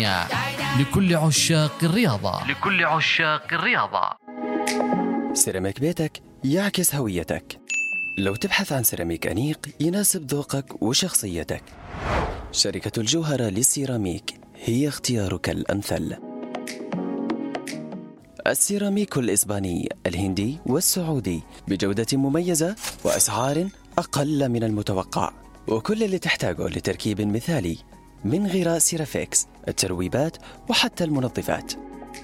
لكل عشاق الرياضة. سيراميك بيتك يعكس هويتك. لو تبحث عن سيراميك أنيق يناسب ذوقك وشخصيتك، شركة الجوهرة للسيراميك هي اختيارك الأمثل. السيراميك الإسباني، الهندي والسعودي بجودة مميزة وأسعار أقل من المتوقع، وكل اللي تحتاجه لتركيب مثالي من غراء سيرافيكس، الترويبات وحتى المنظفات.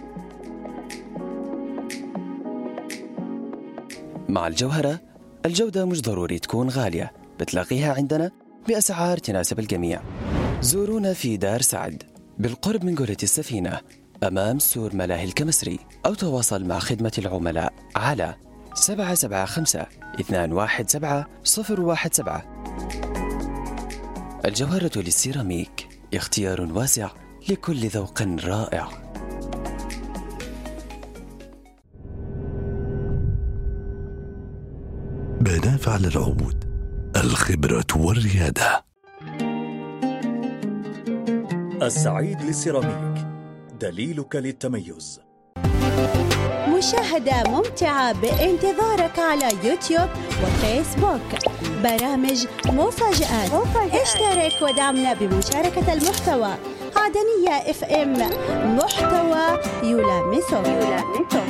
مع الجوهرة الجودة مش ضروري تكون غالية، بتلاقيها عندنا بأسعار تناسب الجميع. زورونا في دار سعد بالقرب من قرية السفينة أمام سور ملاهي الكمسري، أو تواصل مع خدمة العملاء على 775-217-017. الجوهرة للسيراميك اختيار واسع لكل ذوق رائع. بنافع للعود، الخبرة والريادة. السعيد للسيراميك، دليلك للتميز. مشاهدة ممتعة بانتظارك على يوتيوب وفيسبوك. برامج مفاجآت. اشترك ودعمنا بمشاركة المحتوى. عدنية FM، محتوى يلامسك.